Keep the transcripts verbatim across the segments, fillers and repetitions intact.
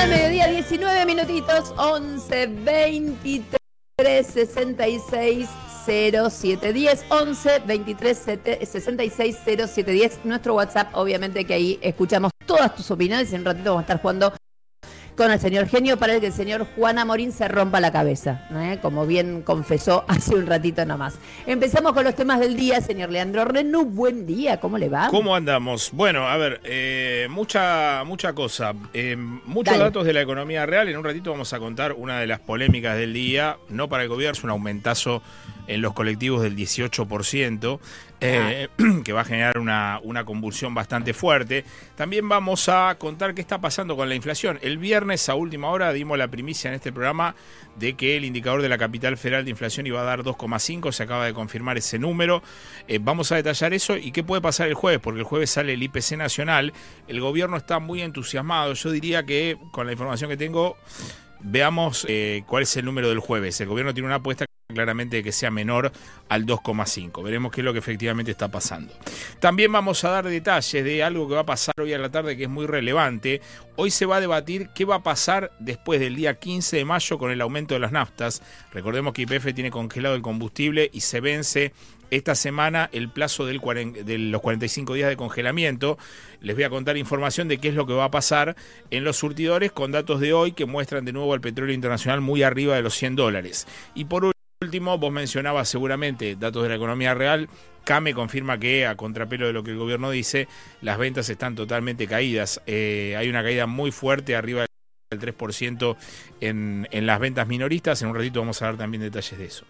mediodía, diecinueve minutitos, once veintitrés sesenta y seis cero siete diez, once veintitrés sesenta y seis cero siete diez, nuestro WhatsApp, obviamente que ahí escuchamos todas tus opiniones y en un ratito vamos a estar jugando con el señor Genio para que el señor Juan Amorín se rompa la cabeza, ¿eh? Como bien confesó hace un ratito nomás. Empezamos con los temas del día, señor Leandro Renú. Buen día, ¿cómo le va? ¿Cómo andamos? Bueno, a ver, eh, mucha mucha cosa. Eh, muchos Dale. datos de la economía real. En un ratito vamos a contar una de las polémicas del día. No para el gobierno, es un aumentazo en los colectivos del dieciocho por ciento, eh, ah. que va a generar una, una convulsión bastante fuerte. También vamos a contar qué está pasando con la inflación. El viernes a última hora dimos la primicia en este programa de que el indicador de la Capital Federal de inflación iba a dar dos coma cinco, se acaba de confirmar ese número. Eh, vamos a detallar eso y qué puede pasar el jueves, porque el jueves sale el I P C nacional. El gobierno está muy entusiasmado. Yo diría que con la información que tengo, veamos eh, cuál es el número del jueves. El gobierno tiene una apuesta claramente de que sea menor al dos coma cinco. Veremos qué es lo que efectivamente está pasando. También vamos a dar detalles de algo que va a pasar hoy a la tarde que es muy relevante. Hoy se va a debatir qué va a pasar después del día quince de mayo con el aumento de las naftas. Recordemos que Y P F tiene congelado el combustible y se vence esta semana el plazo del cuarenta, de los cuarenta y cinco días de congelamiento. Les voy a contar información de qué es lo que va a pasar en los surtidores con datos de hoy que muestran de nuevo al petróleo internacional muy arriba de los cien dólares. Y por último, vos mencionabas seguramente datos de la economía real. CAME confirma que, a contrapelo de lo que el gobierno dice, las ventas están totalmente caídas. Eh, hay una caída muy fuerte, arriba del tres por ciento en, en las ventas minoristas. En un ratito vamos a dar también detalles de eso.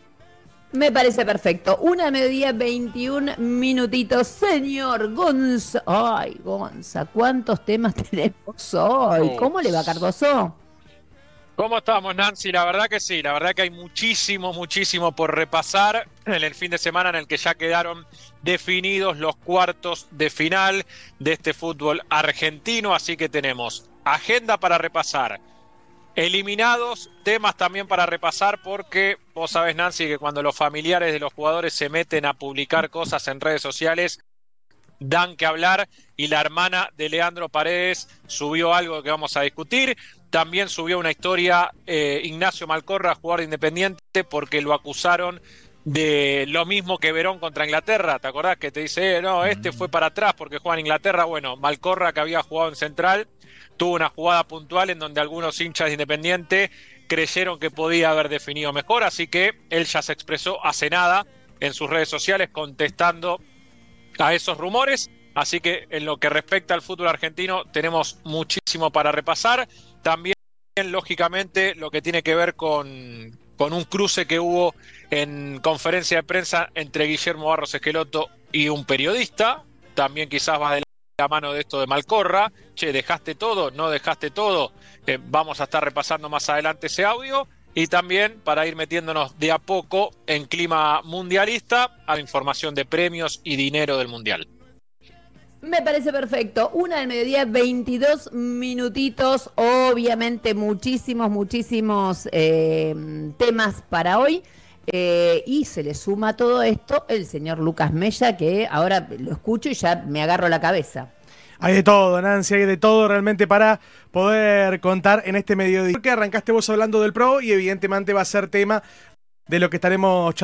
Me parece perfecto. Una mediodía, veintiún minutitos. Señor Gonza. Ay, Gonza, ¿cuántos temas tenemos hoy? ¿Cómo le va, Cardoso? ¿Cómo estamos, Nancy? La verdad que sí, la verdad que hay muchísimo, muchísimo por repasar en el fin de semana en el que ya quedaron definidos los cuartos de final de este fútbol argentino, así que tenemos agenda para repasar, eliminados, temas también para repasar, porque vos sabés, Nancy, que cuando los familiares de los jugadores se meten a publicar cosas en redes sociales, dan que hablar, y la hermana de Leandro Paredes subió algo que vamos a discutir. También subió una historia eh, Ignacio Malcorra, jugador de Independiente, porque lo acusaron de lo mismo que Verón contra Inglaterra. ¿Te acordás que te dice, eh, no, este fue para atrás porque juega en Inglaterra? Bueno, Malcorra, que había jugado en Central, tuvo una jugada puntual en donde algunos hinchas de Independiente creyeron que podía haber definido mejor, así que él ya se expresó hace nada en sus redes sociales contestando a esos rumores. Así que en lo que respecta al fútbol argentino tenemos muchísimo para repasar. También, lógicamente, lo que tiene que ver con, con un cruce que hubo en conferencia de prensa entre Guillermo Barros Esqueloto y un periodista. También quizás va de la mano de esto de Malcorra. Che, ¿dejaste todo? ¿No dejaste todo? Eh, vamos a estar repasando más adelante ese audio. Y también para ir metiéndonos de a poco en clima mundialista a la información de premios y dinero del Mundial. Me parece perfecto. Una del mediodía, veintidós minutitos. Obviamente muchísimos, muchísimos eh, temas para hoy. Eh, y se le suma a todo esto el señor Lucas Mella, que ahora lo escucho y ya me agarro la cabeza. Hay de todo, Nancy, hay de todo realmente para poder contar en este mediodía. Porque arrancaste vos hablando del Pro y evidentemente va a ser tema de lo que estaremos charlando.